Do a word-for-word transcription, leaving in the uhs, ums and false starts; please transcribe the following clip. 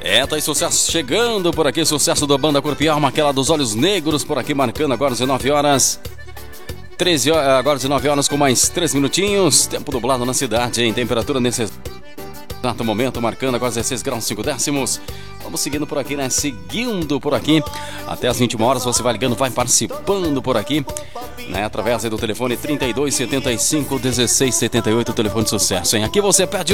É, tá aí sucesso chegando por aqui, sucesso da banda Corpo e Alma, aquela dos Olhos Negros por aqui, marcando agora dezenove horas. treze horas, agora dezenove horas com mais três minutinhos. Tempo nublado na cidade, em temperatura nesse exato momento, marcando agora dezesseis graus e cinco décimos. Vamos seguindo por aqui, né? Seguindo por aqui. Até as vinte e uma horas você vai ligando, vai participando por aqui, né? Através do telefone trinta e dois, setenta e cinco, dezesseis, setenta e oito, o telefone de sucesso, hein? Aqui você pede